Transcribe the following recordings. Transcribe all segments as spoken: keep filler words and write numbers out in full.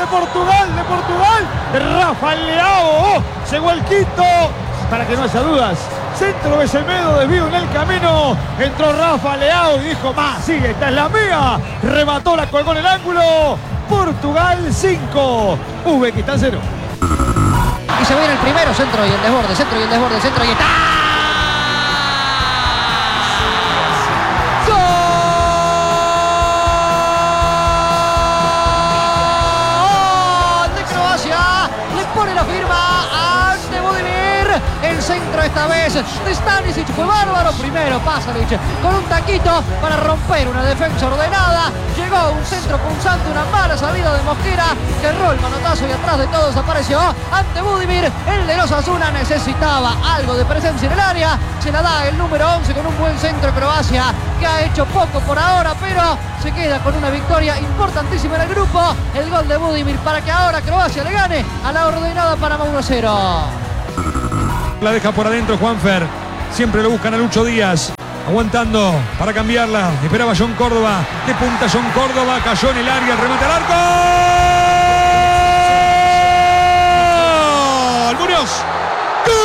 de Portugal, de Portugal. Rafael Leao llegó el quinto. Para que no haya dudas. Centro de Semedo, desvío en el camino. Entró Rafa Leao y dijo, más, sigue, esta es la mía. Remató, la colgó en el ángulo. Portugal cinco, Uzbekistán cero. Y se viene el primero, centro y el desborde, centro y el desborde, centro y está. ¡Gol de Croacia! Le pone la firma ante Budimir. El centro esta vez de Stanisic fue bárbaro. Primero Pasalic con un taquito para romper una defensa ordenada. Llegó un centro punzante, una mala salida de Mosquera, que erró el manotazo y atrás de todos apareció ante Budimir. El de los Osasuna necesitaba algo de presencia en el área. Se la da el número once con un buen centro Croacia, que ha hecho poco por ahora, pero se queda con una victoria importantísima en el grupo. El gol de Budimir para que ahora Croacia le gane a la ordenada Panamá uno a cero. La deja por adentro Juanfer. Siempre lo buscan a Lucho Díaz. Aguantando para cambiarla. Esperaba John Córdoba. De punta John Córdoba. Cayó en el área. El remate al arco. ¡Gol! Muñoz. ¡Gol!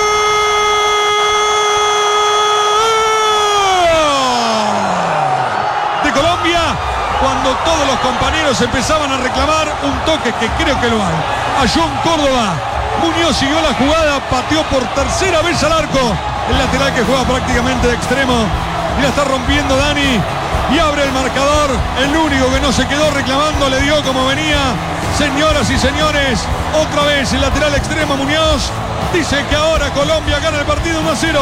De Colombia. Cuando todos los compañeros empezaban a reclamar un toque que creo que lo hay. A John Córdoba. Muñoz siguió la jugada, pateó por tercera vez al arco. El lateral que juega prácticamente de extremo. Y la está rompiendo Dani. Y abre el marcador. El único que no se quedó reclamando le dio como venía. Señoras y señores, otra vez el lateral extremo Muñoz. Dice que ahora Colombia gana el partido uno a cero.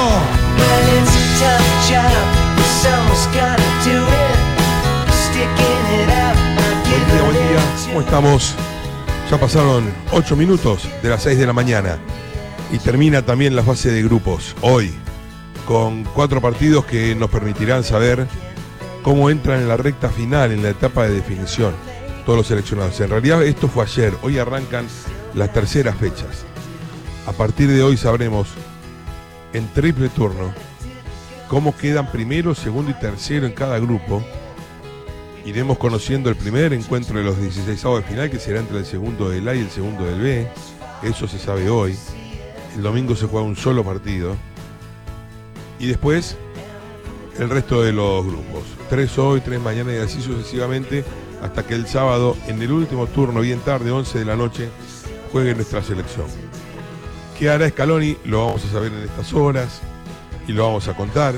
Buen día, buen día. ¿Cómo estamos? Ya pasaron ocho minutos de las seis de la mañana y termina también la fase de grupos hoy, con cuatro partidos que nos permitirán saber cómo entran en la recta final, en la etapa de definición, todos los seleccionados. En realidad esto fue ayer, hoy arrancan las terceras fechas. A partir de hoy sabremos en triple turno cómo quedan primero, segundo y tercero en cada grupo. Iremos conociendo el primer encuentro de los dieciseisavos de final, que será entre el segundo del A y el segundo del B. Eso se sabe hoy. El domingo se juega un solo partido. Y después el resto de los grupos. Tres hoy, tres mañana y así sucesivamente, hasta que el sábado, en el último turno, bien tarde, once de la noche, juegue nuestra selección. ¿Qué hará Scaloni? Lo vamos a saber en estas horas y lo vamos a contar.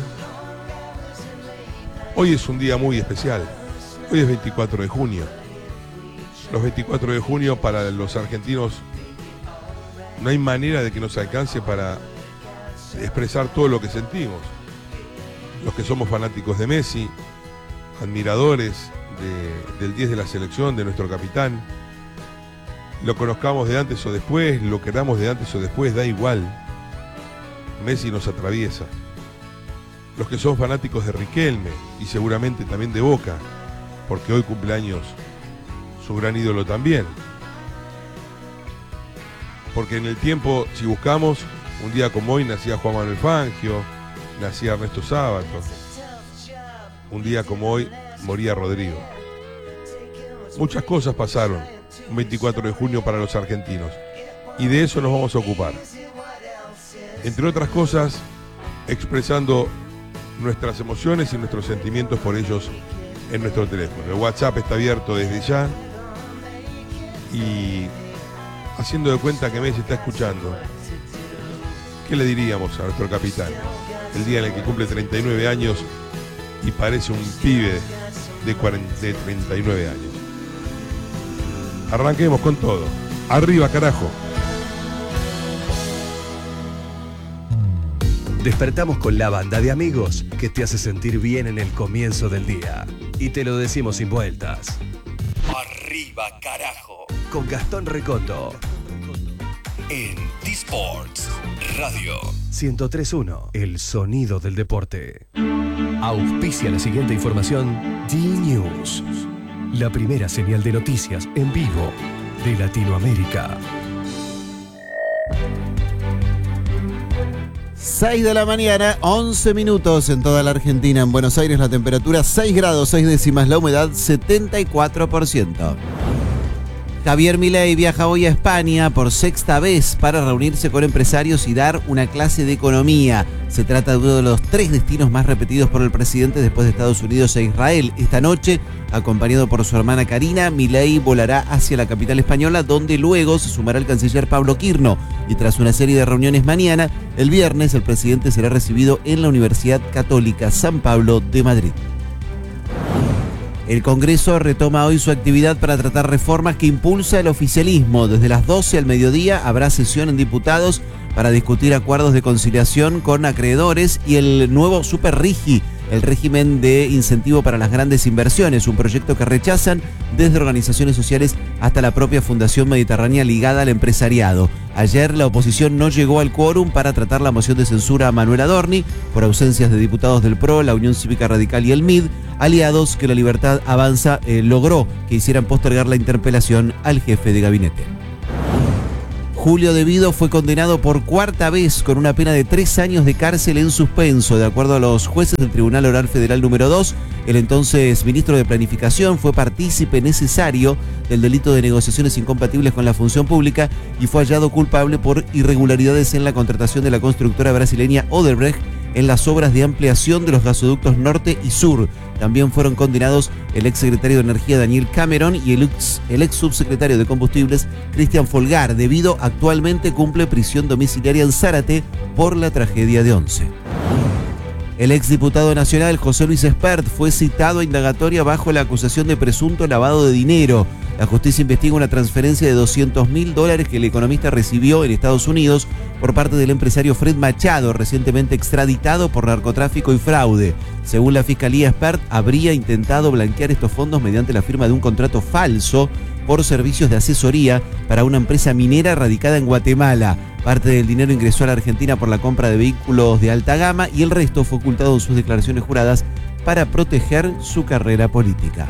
Hoy es un día muy especial. Hoy es veinticuatro de junio. Los veinticuatro de junio para los argentinos no hay manera de que nos alcance para expresar todo lo que sentimos. Los que somos fanáticos de Messi, admiradores de, del diez de la selección, de nuestro capitán, lo conozcamos de antes o después, lo queramos de antes o después, da igual. Messi nos atraviesa. Los que son fanáticos de Riquelme y seguramente también de Boca, porque hoy cumpleaños su gran ídolo también. Porque en el tiempo, si buscamos, un día como hoy nacía Juan Manuel Fangio, nacía Ernesto Sábato. Un día como hoy moría Rodrigo. Muchas cosas pasaron un veinticuatro de junio para los argentinos, y de eso nos vamos a ocupar. Entre otras cosas, expresando nuestras emociones y nuestros sentimientos por ellos en nuestro teléfono. El WhatsApp está abierto desde ya y haciendo de cuenta que Messi está escuchando, ¿qué le diríamos a nuestro capitán el día en el que cumple treinta y nueve años y parece un pibe de, cuarenta, de treinta y nueve años? Arranquemos con todo. Arriba, carajo. Despertamos con la banda de amigos que te hace sentir bien en el comienzo del día. Y te lo decimos sin vueltas. Arriba, carajo. Con Gastón Recondo. En T-Sports Radio. ciento tres punto uno. El sonido del deporte. Auspicia la siguiente información. D-News. La primera señal de noticias en vivo de Latinoamérica. seis de la mañana, once minutos en toda la Argentina. En Buenos Aires la temperatura seis grados, seis décimas, la humedad setenta y cuatro por ciento. Javier Milei viaja hoy a España por sexta vez para reunirse con empresarios y dar una clase de economía. Se trata de uno de los tres destinos más repetidos por el presidente después de Estados Unidos e Israel. Esta noche, acompañado por su hermana Karina, Milei volará hacia la capital española, donde luego se sumará el canciller Pablo Quirno. Y tras una serie de reuniones mañana, el viernes el presidente será recibido en la Universidad Católica San Pablo de Madrid. El Congreso retoma hoy su actividad para tratar reformas que impulsa el oficialismo. Desde las doce al mediodía habrá sesión en diputados para discutir acuerdos de conciliación con acreedores y el nuevo Super Rigi, el régimen de incentivo para las grandes inversiones, un proyecto que rechazan desde organizaciones sociales hasta la propia Fundación Mediterránea ligada al empresariado. Ayer la oposición no llegó al quórum para tratar la moción de censura a Manuel Adorni por ausencias de diputados del P R O, la Unión Cívica Radical y el M I D, aliados que la Libertad Avanza eh, logró que hicieran postergar la interpelación al jefe de gabinete. Julio De Vido fue condenado por cuarta vez con una pena de tres años de cárcel en suspenso. De acuerdo a los jueces del Tribunal Oral Federal número dos, el entonces ministro de Planificación fue partícipe necesario del delito de negociaciones incompatibles con la función pública y fue hallado culpable por irregularidades en la contratación de la constructora brasileña Odebrecht en las obras de ampliación de los gasoductos norte y sur. También fueron condenados el exsecretario de Energía Daniel Cameron y el ex, el ex subsecretario de Combustibles Cristian Folgar. De Vido actualmente cumple prisión domiciliaria en Zárate por la tragedia de Once. El exdiputado nacional José Luis Espert fue citado a indagatoria bajo la acusación de presunto lavado de dinero. La justicia investiga una transferencia de doscientos mil dólares que el economista recibió en Estados Unidos por parte del empresario Fred Machado, recientemente extraditado por narcotráfico y fraude. Según la Fiscalía, Espert habría intentado blanquear estos fondos mediante la firma de un contrato falso por servicios de asesoría para una empresa minera radicada en Guatemala. Parte del dinero ingresó a la Argentina por la compra de vehículos de alta gama y el resto fue ocultado en sus declaraciones juradas para proteger su carrera política.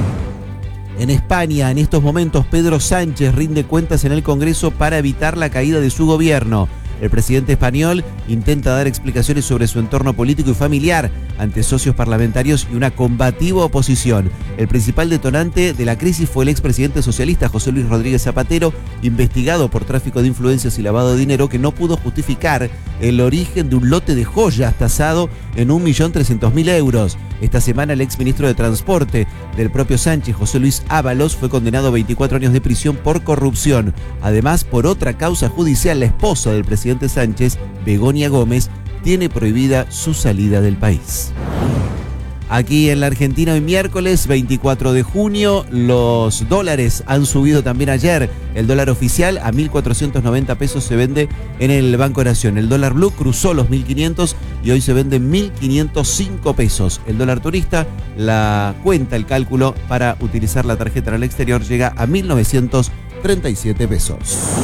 En España, en estos momentos, Pedro Sánchez rinde cuentas en el Congreso para evitar la caída de su gobierno. El presidente español intenta dar explicaciones sobre su entorno político y familiar ante socios parlamentarios y una combativa oposición. El principal detonante de la crisis fue el expresidente socialista José Luis Rodríguez Zapatero, investigado por tráfico de influencias y lavado de dinero, que no pudo justificar el origen de un lote de joyas tasado en un millón trescientos mil euros. Esta semana el exministro de Transporte del propio Sánchez, José Luis Ábalos, fue condenado a veinticuatro años de prisión por corrupción. Además, por otra causa judicial, la esposa del presidente Sánchez, Begoña Gómez, tiene prohibida su salida del país. Aquí en la Argentina, hoy miércoles veinticuatro de junio, los dólares han subido también ayer. El dólar oficial a mil cuatrocientos noventa pesos se vende en el Banco Nación. El dólar blue cruzó los mil quinientos y hoy se vende en mil quinientos cinco pesos. El dólar turista, la cuenta, el cálculo para utilizar la tarjeta en el exterior llega a mil novecientos treinta y siete pesos.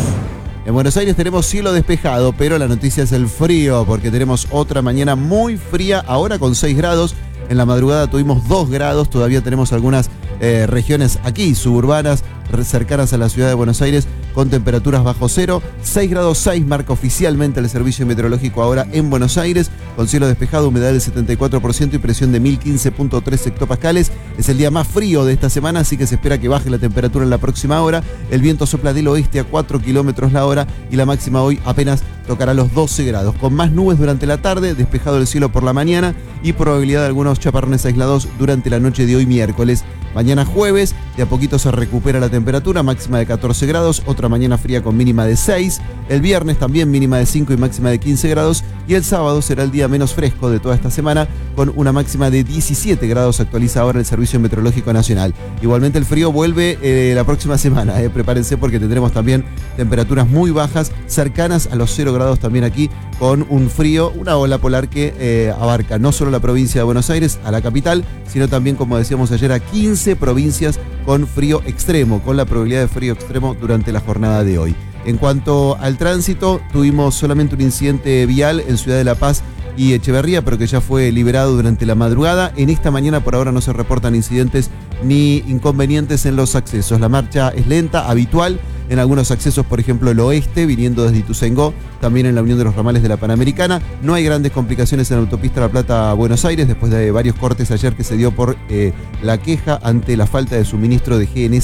En Buenos Aires tenemos cielo despejado, pero la noticia es el frío, porque tenemos otra mañana muy fría, ahora con seis grados. En la madrugada tuvimos dos grados, todavía tenemos algunas eh, regiones aquí, suburbanas, cercanas a la ciudad de Buenos Aires, con temperaturas bajo cero. seis grados seis marca oficialmente el servicio meteorológico ahora en Buenos Aires, con cielo despejado, humedad del setenta y cuatro por ciento y presión de mil quince punto tres hectopascales. Es el día más frío de esta semana, así que se espera que baje la temperatura en la próxima hora. El viento sopla del oeste a cuatro kilómetros la hora y la máxima hoy apenas tocará los doce grados, con más nubes durante la tarde, despejado el cielo por la mañana y probabilidad de algunos chaparrones aislados durante la noche de hoy miércoles. Mañana jueves, de a poquito se recupera la temperatura, máxima de catorce grados, otra mañana fría con mínima de seis. El viernes también mínima de cinco y máxima de quince grados. Y el sábado será el día menos fresco de toda esta semana, con una máxima de diecisiete grados, actualiza ahora el Servicio Meteorológico Nacional. Igualmente el frío vuelve eh, la próxima semana, eh. prepárense porque tendremos también temperaturas muy bajas, cercanas a los cero grados también aquí, con un frío, una ola polar que eh, abarca no solo la provincia de Buenos Aires, a la capital, sino también, como decíamos ayer, a quince provincias con frío extremo, con la probabilidad de frío extremo durante la jornada de hoy. En cuanto al tránsito, tuvimos solamente un incidente vial en Ciudad de La Paz y Echeverría, pero que ya fue liberado durante la madrugada. En esta mañana por ahora no se reportan incidentes ni inconvenientes en los accesos. La marcha es lenta, habitual, en algunos accesos, por ejemplo el oeste, viniendo desde Ituzaingó, también en la unión de los ramales de la Panamericana. No hay grandes complicaciones en la autopista La Plata a Buenos Aires, después de varios cortes ayer que se dio por eh, la queja ante la falta de suministro de G N C.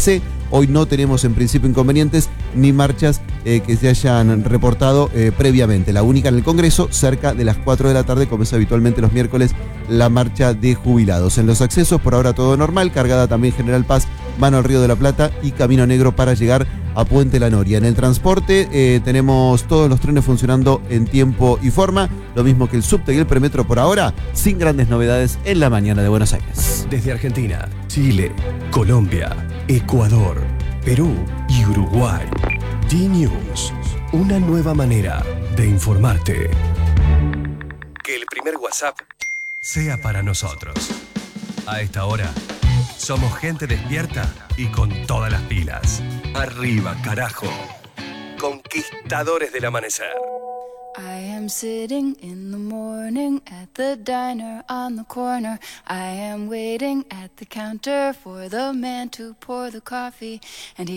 Hoy no tenemos en principio inconvenientes ni marchas eh, que se hayan reportado eh, previamente. La única en el Congreso, cerca de las cuatro de la tarde, como es habitualmente los miércoles, la marcha de jubilados. En los accesos, por ahora todo normal, cargada también General Paz, mano al Río de la Plata y Camino Negro para llegar a Puente La Noria. En el transporte eh, tenemos todos los trenes funcionando en tiempo y forma, lo mismo que el subte y el premetro por ahora, sin grandes novedades en la mañana de Buenos Aires. Desde Argentina, Chile, Colombia, Ecuador, Perú y Uruguay. D-News, una nueva manera de informarte. Que el primer WhatsApp sea para nosotros. A esta hora, somos gente despierta y con todas las pilas. Arriba, carajo. Conquistadores del amanecer. I am sitting in the morning at the diner on the corner. I am waiting at the counter for the man to pour the coffee, and he